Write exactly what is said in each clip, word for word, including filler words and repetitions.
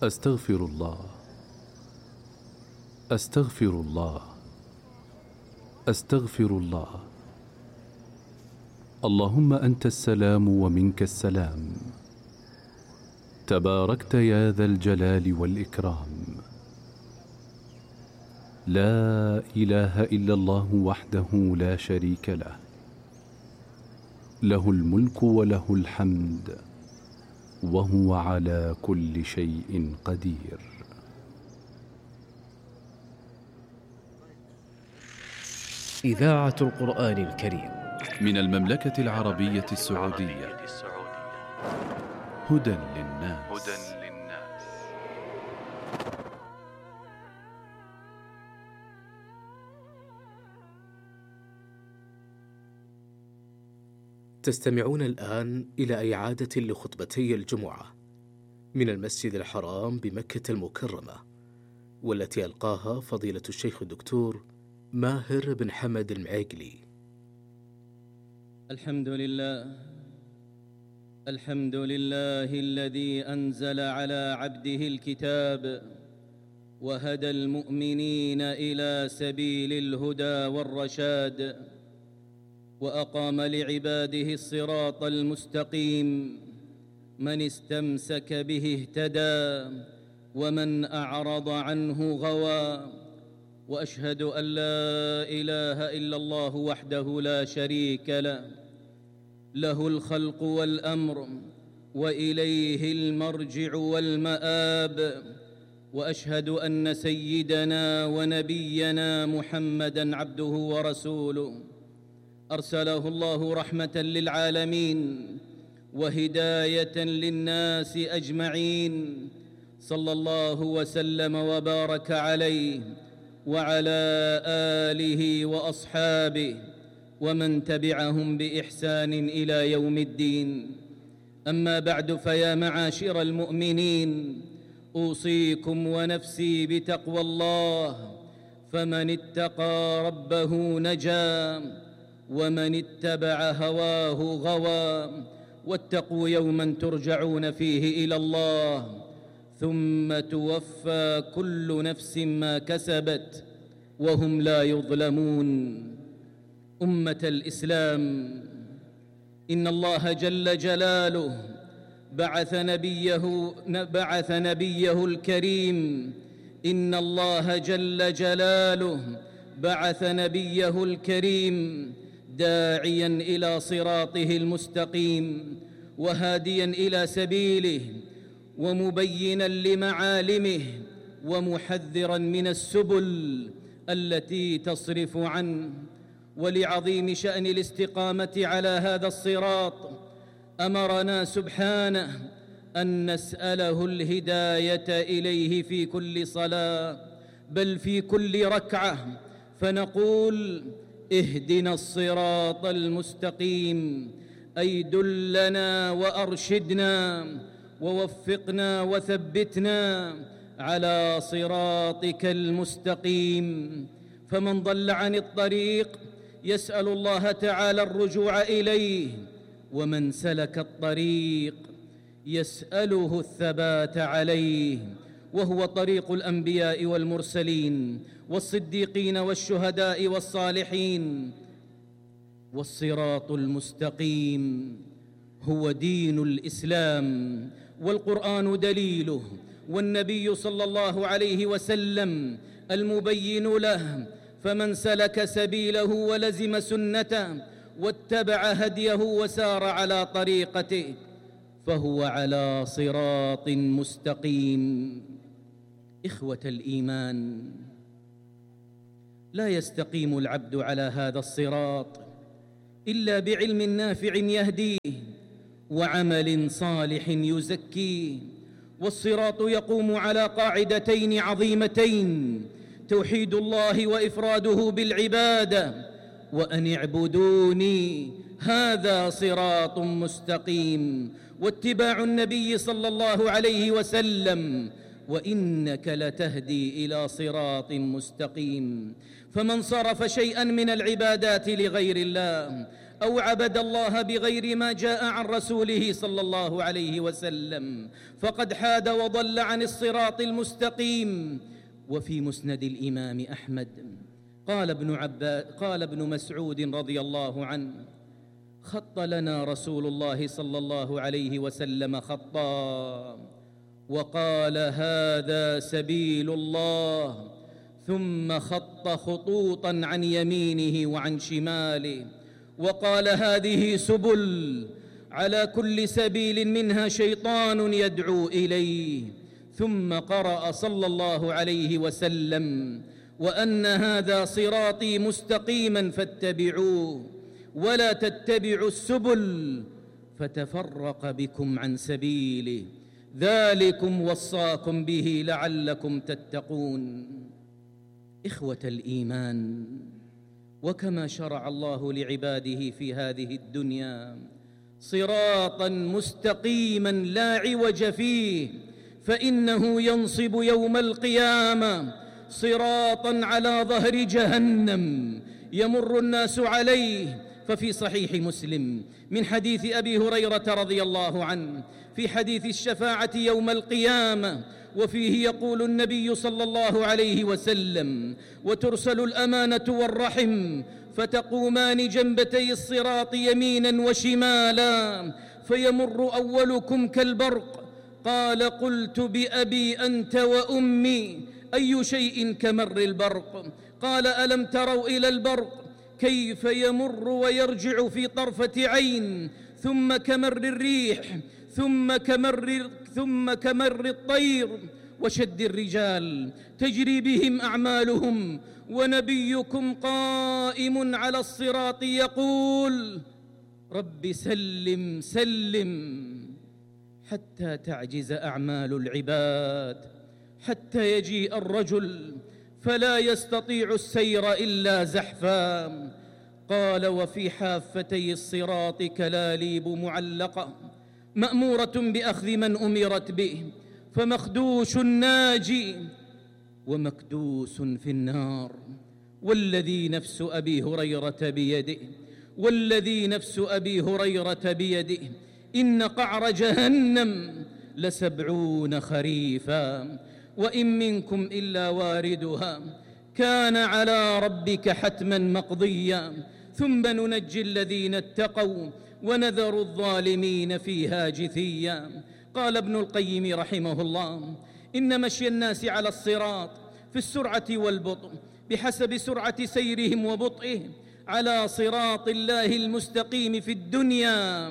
أستغفر الله أستغفر الله أستغفر الله. اللهم أنت السلام ومنك السلام، تباركت يا ذا الجلال والإكرام. لا إله إلا الله وحده لا شريك له، له الملك وله الحمد وهو على كل شيء قدير. إذاعة القرآن الكريم من المملكة العربية السعودية. هدى للناس. تستمعون الآن إلى إعادة لخطبتي الجمعة من المسجد الحرام بمكة المكرمة، والتي ألقاها فضيلة الشيخ الدكتور ماهر بن حمد المعيقلي. الحمد لله الحمد لله الذي أنزل على عبده الكتاب وهدى المؤمنين إلى سبيل الهدى والرشاد، وأقام لعباده الصراط المستقيم. من استمسك به اهتدى ومن أعرض عنه غوى. وأشهد أن لا إله إلا الله وحده لا شريك له، له الخلق والأمر وإليه المرجع والمآب. وأشهد أن سيدنا ونبينا محمدًا عبده ورسوله، أرسله الله رحمة للعالمين وهداية للناس أجمعين، صلى الله وسلم وبارك عليه وعلى آله وأصحابه ومن تبعهم بإحسان إلى يوم الدين. أما بعد، فيا معاشر المؤمنين، أوصيكم ونفسي بتقوى الله، فمن اتقى ربه نجا ومن اتبع هواه غوى. واتقوا يوما ترجعون فيه إلى الله، ثم توفى كل نفس ما كسبت وهم لا يظلمون. أمة الإسلام، إن الله جل جلاله بعث نبيه بعث نبيه الكريم إن الله جل جلاله بعث نبيه الكريم داعياً إلى صراطه المستقيم وهادياً إلى سبيله ومبيناً لمعالمه ومحذراً من السبل التي تصرف عنه. ولعظيم شأن الاستقامة على هذا الصراط أمرنا سبحانه أن نسأله الهداية إليه في كل صلاة، بل في كل ركعة، فنقول: اهدنا الصراط المستقيم، أي دلنا وأرشدنا ووفقنا وثبتنا على صراطك المستقيم. فمن ضل عن الطريق يسأل الله تعالى الرجوع إليه، ومن سلك الطريق يسأله الثبات عليه، وهو طريق الأنبياء والمرسلين والصديقين والشهداء والصالحين. والصراط المستقيم هو دين الإسلام، والقرآن دليله، والنبي صلى الله عليه وسلم المبين له. فمن سلك سبيله ولزم سنته واتبع هديه وسار على طريقته فهو على صراط مستقيم. إخوة الإيمان، لا يستقيم العبد على هذا الصراط إلا بعلم نافع يهديه وعمل صالح يزكيه. والصراط يقوم على قاعدتين عظيمتين: توحيد الله وإفراده بالعبادة، وأن اعبدوني هذا صراط مستقيم، واتباع النبي صلى الله عليه وسلم، وإنك لتهدي إلى صراط مستقيم. فمن صرف شيئا من العبادات لغير الله أو عبد الله بغير ما جاء عن رسوله صلى الله عليه وسلم فقد حاد وضل عن الصراط المستقيم. وفي مسند الإمام أحمد قال ابن عباس قال ابن مسعود رضي الله عنه: خط لنا رسول الله صلى الله عليه وسلم خطا وقال: هذا سبيل الله، ثم خط خطوطا عن يمينه وعن شماله وقال: هذه سبل، على كل سبيل منها شيطان يدعو إليه. ثم قرأ صلى الله عليه وسلم: وأن هذا صراطي مستقيما فاتبعوه ولا تتبعوا السبل فتفرق بكم عن سبيله، ذلكم وصاكم به لعلكم تتقون. إخوة الإيمان، وكما شرع الله لعباده في هذه الدنيا صراطا مستقيما لا عوج فيه، فإنه ينصب يوم القيامة صراطا على ظهر جهنم يمر الناس عليه. ففي صحيح مسلم من حديث أبي هريرة رضي الله عنه في حديث الشفاعة يوم القيامة، وفيه يقول النبي صلى الله عليه وسلم: وترسل الأمانة والرحم فتقومان جنبتي الصراط يمينا وشمالا فيمر أولكم كالبرق. قال: قلت بأبي أنت وأمي أي شيء كمر البرق؟ قال: ألم تروا إلى البرق كيف يمر ويرجع في طرفة عين، ثم كمر الريح، ثم كمر ثم كمر الطير وشد الرجال تجري بهم أعمالهم، ونبيكم قائم على الصراط يقول: رب سلم سلم، حتى تعجز أعمال العباد، حتى يجيء الرجل فلا يستطيع السير إلا زحفا. قال: وفي حافتي الصراط كلاليب معلقة مأمورة بأخذ من أمرت به، فمخدوش ناجي ومكدوس في النار. والذي نفس أبي هريرة بيده والذي نفس أبي هريرة بيده إن قعر جهنم لسبعون خريفا، وإن منكم إلا واردها كان على ربك حتما مقضيا، ثم ننجي الذين اتقوا ونذر الظالمين فيها جثيا. قال ابن القيم رحمه الله: إن مشي الناس على الصراط في السرعة والبطء بحسب سرعة سيرهم وبطئهم على صراط الله المستقيم في الدنيا،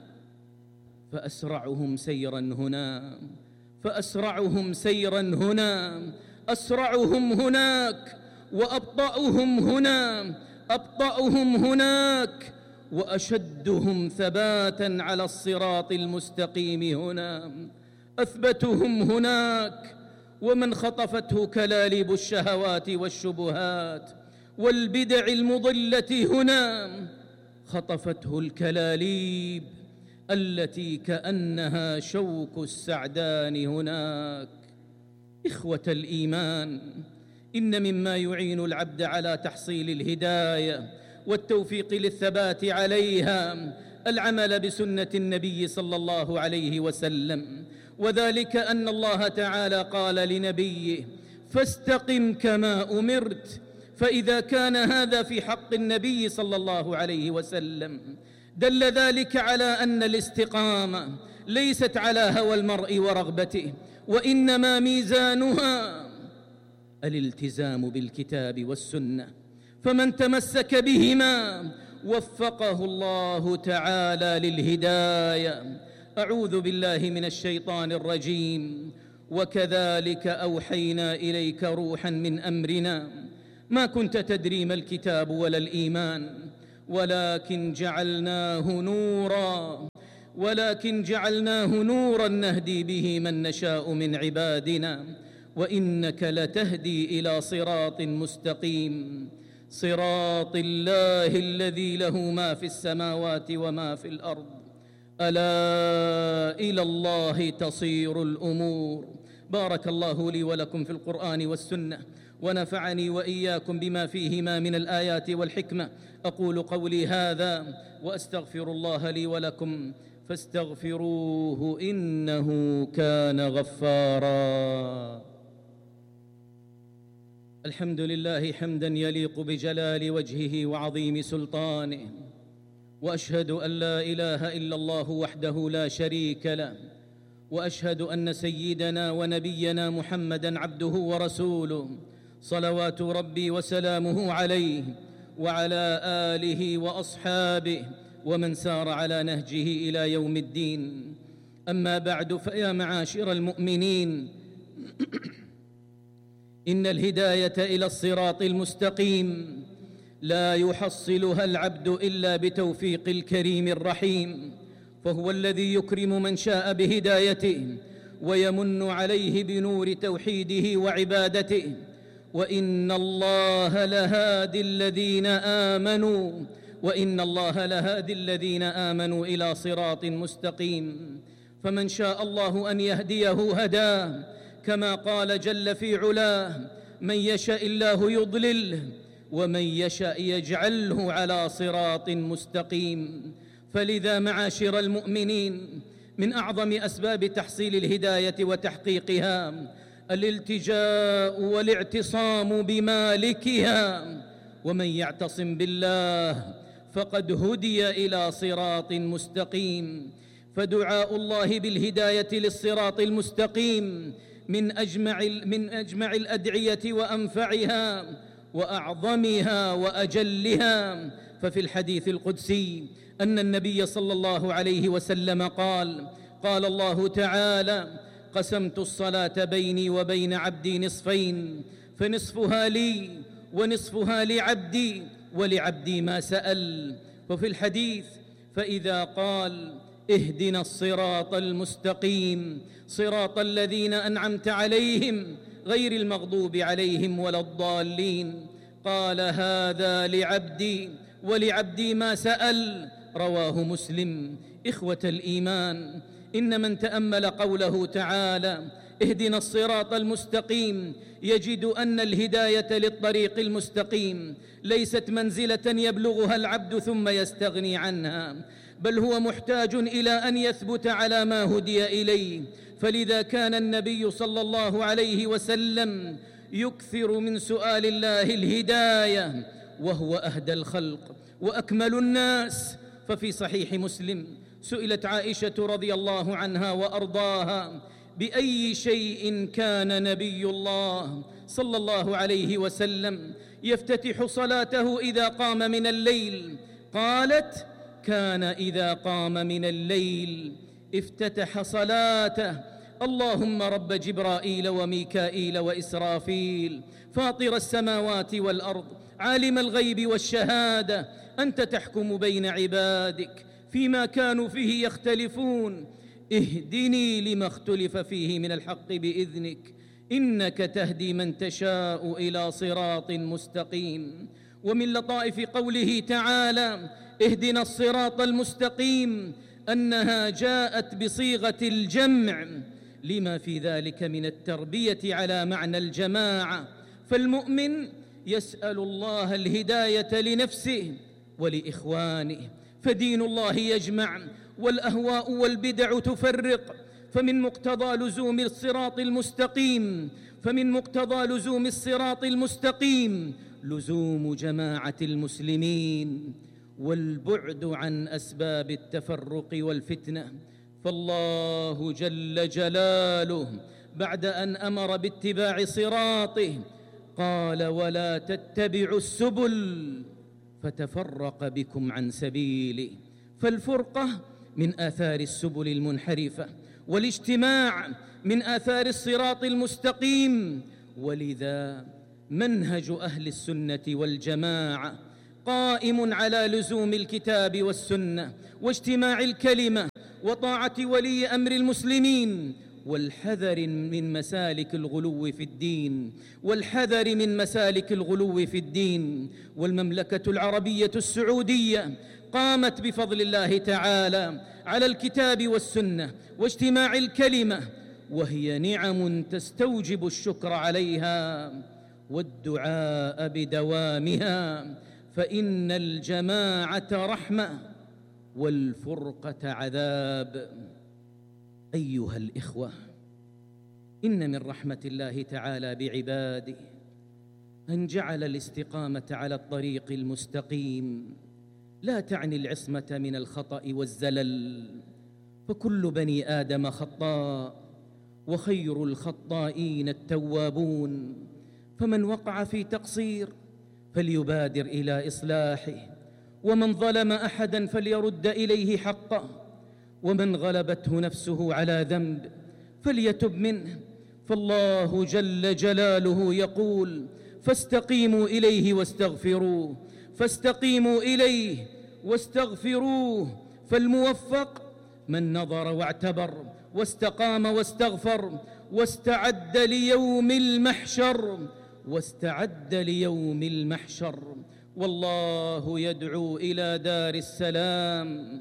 فأسرعهم سيرا هنا فأسرعهم سيرا هنا أسرعهم هناك، وأبطأهم هنا أبطأهم هناك، وأشدهم ثباتا على الصراط المستقيم هنا أثبتهم هناك. ومن خطفته كلاليب الشهوات والشبهات والبدع المضلة هنا خطفته الكلاليب التي كأنها شوك السعدان هناك. إخوة الإيمان، إن مما يعين العبد على تحصيل الهداية والتوفيق للثبات عليها العمل بسنة النبي صلى الله عليه وسلم، وذلك أن الله تعالى قال لنبيه: فاستقم كما أمرت. فإذا كان هذا في حق النبي صلى الله عليه وسلم دل ذلك على أن الاستقامة ليست على هوى المرء ورغبته، وإنما ميزانها الالتزام بالكتاب والسنة، فمن تمسك بهما وفقه الله تعالى للهداية. أعوذ بالله من الشيطان الرجيم: وكذلك أوحينا إليك روحا من أمرنا ما كنت تدري ما الكتاب ولا الإيمان ولكن جعلناه نورا ولكن جعلناه نورا نهدي به من نشاء من عبادنا وإنك لتهدي إلى صراط مستقيم، صراط الله الذي له ما في السماوات وما في الأرض، ألا إلى الله تصير الأمور. بارك الله لي ولكم في القرآن والسنة، ونفعني وإياكم بما فيهما من الآيات والحكمة. أقول قولي هذا وأستغفر الله لي ولكم فاستغفروه إنه كان غفارا. الحمد لله حمدا يليق بجلال وجهه وعظيم سلطانه، وأشهد أن لا إله إلا الله وحده لا شريك له، وأشهد أن سيدنا ونبينا محمدًا عبده ورسوله صلوات ربي وسلامه عليه وعلى آله وأصحابه ومن سار على نهجه إلى يوم الدين. أما بعد، فيا معاشر المؤمنين، إن الهداية إلى الصراط المستقيم لا يحصلها العبد إلا بتوفيق الكريم الرحيم، فهو الذي يكرم من شاء بهدايته ويمن عليه بنور توحيده وعبادته. وإن الله لهادي الذين آمنوا وإن الله لهادي الذين آمنوا إلى صراط مستقيم. فمن شاء الله أن يهديه هداه، كما قال جل في علاه: من يشاء الله يضلله ومن يشاء يجعله على صراط مستقيم. فلذا معاشر المؤمنين، من أعظم أسباب تحصيل الهداية وتحقيقها الالتجاء والاعتصام بمالكها، ومن يعتصم بالله فقد هدي إلى صراط مستقيم. فدعاء الله بالهداية للصراط المستقيم من أجمع, من أجمع الأدعية وأنفعها وأعظمها وأجلها. ففي الحديث القدسي أن النبي صلى الله عليه وسلم قال: قال الله تعالى: قسمت الصلاة بيني وبين عبدي نصفين، فنصفها لي ونصفها لعبدي ولعبدي ما سأل. وفي الحديث: فإذا قال: اهدنا الصراط المستقيم صراط الذين أنعمت عليهم غير المغضوب عليهم ولا الضالين، قال: هذا لعبدي ولعبدي ما سأل. رواه مسلم. إخوة الإيمان، إن من تأمل قوله تعالى: اهدنا الصراط المستقيم، يجد أن الهداية للطريق المستقيم ليست منزلة يبلغها العبد ثم يستغني عنها، بل هو محتاج إلى أن يثبت على ما هدي إليه. فلذا كان النبي صلى الله عليه وسلم يكثر من سؤال الله الهداية، وهو أهدى الخلق وأكمل الناس. ففي صحيح مسلم سئلت عائشة رضي الله عنها وأرضاها: بأي شيء كان نبي الله صلى الله عليه وسلم يفتتح صلاته إذا قام من الليل؟ قالت: كان إذا قام من الليل افتتح صلاته: اللهم رب جبرائيل وميكائيل وإسرافيل، فاطر السماوات والأرض، عالم الغيب والشهادة، أنت تحكم بين عبادك فيما كانوا فيه يختلفون، اهدني لما اختلف فيه من الحق بإذنك، إنك تهدي من تشاء إلى صراط مستقيم. ومن لطائف قوله تعالى: اهدنا الصراط المستقيم، أنها جاءت بصيغة الجمع لما في ذلك من التربية على معنى الجماعة. فالمؤمن يسأل الله الهداية لنفسه ولإخوانه، فدين الله يجمع والأهواء والبدع تفرق. فمن مقتضى لزوم الصراط المستقيم فمن مقتضى لزوم الصراط المستقيم لزوم جماعة المسلمين والبعد عن أسباب التفرق والفتنة. فالله جل جلاله بعد أن أمر باتباع صراطه قال: ولا تتبعوا السبل فتفرق بكم عن سبيله. فالفرقة من آثار السبل المنحرفة، والاجتماع من آثار الصراط المستقيم. ولذا منهج أهل السنة والجماعة قائم على لزوم الكتاب والسنة واجتماع الكلمة وطاعة ولي أمر المسلمين، والحذر من مسالك الغلو في الدين والحذر من مسالك الغلو في الدين. والمملكة العربية السعودية قامت بفضل الله تعالى على الكتاب والسنة واجتماع الكلمة، وهي نعم تستوجب الشكر عليها. والدعاء بدوامها، فإن الجماعة رحمة والفرقة عذاب. أيها الإخوة، إن من رحمة الله تعالى بعباده أن جعل الاستقامة على الطريق المستقيم، لا تعني العصمة من الخطأ والزلل، فكل بني آدم خطاء، وخير الخطائين التوابون، فمن وقع في تقصير فليبادر إلى إصلاحه، ومن ظلم أحدا فليرد إليه حقه، ومن غلبته نفسه على ذنب فليتب منه، فالله جل جلاله يقول: فاستقيموا إليه واستغفروه، فاستقيموا إليه واستغفروه. فالموفق من نظر واعتبر واستقام واستغفر واستعد ليوم المحشر، واستعد ليوم المحشر. والله يدعو إلى دار السلام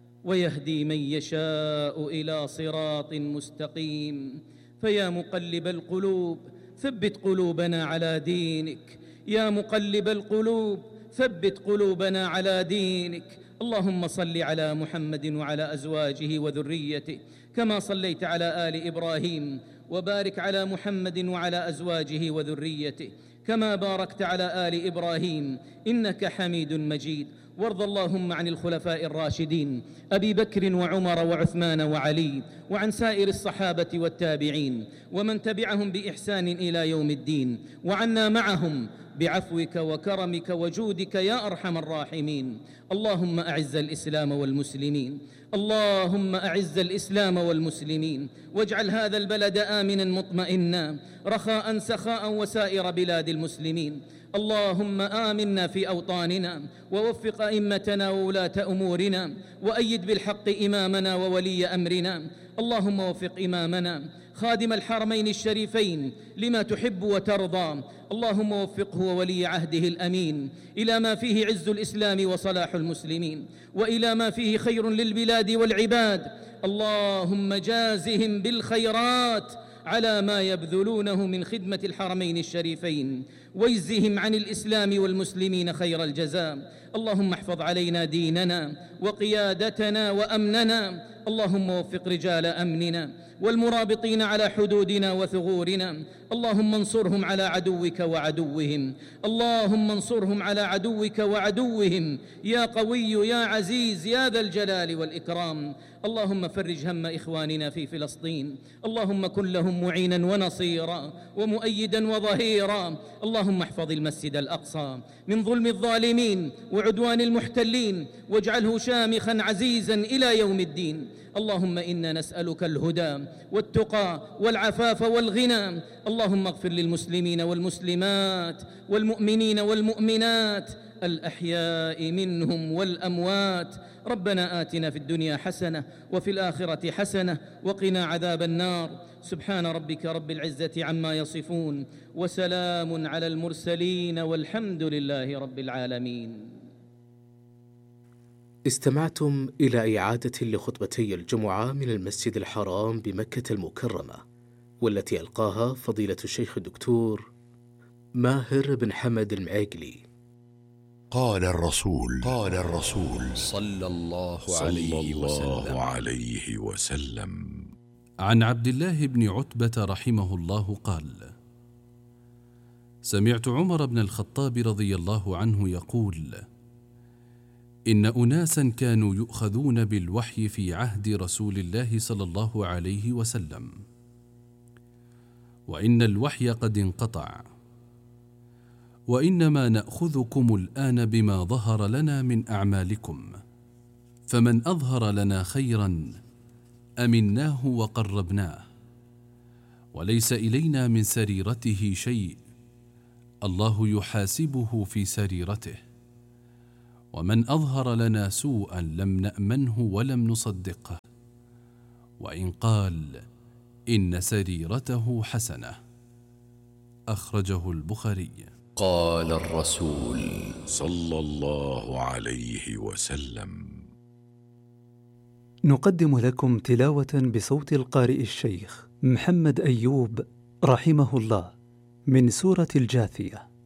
ويهدي من يشاء إلى صراط مستقيم. فيا مقلب القلوب ثبت قلوبنا على دينك، يا مقلب القلوب ثبت قلوبنا على دينك. اللهم صل على محمد وعلى أزواجه وذريته كما صليت على آل إبراهيم، وبارك على محمد وعلى أزواجه وذريته كما باركت على آل إبراهيم إنك حميد مجيد. وارض اللهم عن الخلفاء الراشدين أبي بكر وعمر وعثمان وعلي، وعن سائر الصحابة والتابعين ومن تبعهم بإحسان إلى يوم الدين، وعنا معهم بعفوك وكرمك وجودك يا أرحم الراحمين. اللهم أعز الإسلام والمسلمين، اللهم أعز الإسلام والمسلمين، واجعل هذا البلد آمنا مطمئنا رخاء سخاء وسائر بلاد المسلمين. اللهم آمنا في أوطاننا، ووفق أئمتنا وولاة أمورنا، وأيد بالحق إمامنا وولي أمرنا. اللهم وفق إمامنا خادم الحرمين الشريفين لما تحب وترضى، اللهم وفقه وولي عهده الأمين إلى ما فيه عز الإسلام وصلاح المسلمين، وإلى ما فيه خير للبلاد والعباد. اللهم جازهم بالخيرات على ما يبذلونه من خدمة الحرمين الشريفين، واجزهم عن الإسلام والمسلمين خير الجزاء. اللهم احفظ علينا ديننا وقيادتنا وأمننا، اللهم وفق رجال أمننا والمرابطين على حدودنا وثغورنا، اللهم انصرهم على عدوك وعدوهم، اللهم انصرهم على عدوك وعدوهم يا قوي يا عزيز يا ذا الجلال والإكرام. اللهم فرج هم إخواننا في فلسطين، اللهم كن لهم معينا ونصيرا ومؤيدا وظهيرا. اللهم احفظ المسجد الأقصى من ظلم الظالمين وعدوان المحتلين، واجعله شامخا عزيزا إلى يوم الدين. اللهم إنا نسألك الهدى والتقى والعفاف والغنى. اللهم اغفر للمسلمين والمسلمات والمؤمنين والمؤمنات الأحياء منهم والأموات. ربنا آتنا في الدنيا حسنة وفي الآخرة حسنة وقنا عذاب النار. سبحان ربك رب العزة عما يصفون، وسلام على المرسلين، والحمد لله رب العالمين. استمعتم إلى إعادة لخطبتي الجمعة من المسجد الحرام بمكة المكرمة، والتي ألقاها فضيلة الشيخ الدكتور ماهر بن حمد المعيقلي. قال الرسول قال الرسول صلى الله صلى عليه الله وسلم عليه وسلم عن عبد الله بن عتبة رحمه الله قال: سمعت عمر بن الخطاب رضي الله عنه يقول: إن أناسا كانوا يؤخذون بالوحي في عهد رسول الله صلى الله عليه وسلم، وإن الوحي قد انقطع، وإنما نأخذكم الآن بما ظهر لنا من أعمالكم، فمن أظهر لنا خيرا أمناه وقربناه، وليس إلينا من سريرته شيء، الله يحاسبه في سريرته، ومن أظهر لنا سوءا لم نأمنه ولم نصدقه، وإن قال إن سريرته حسنة. أخرجه البخاري. قال الرسول صلى الله عليه وسلم. نقدم لكم تلاوة بصوت القارئ الشيخ محمد أيوب رحمه الله من سورة الجاثية.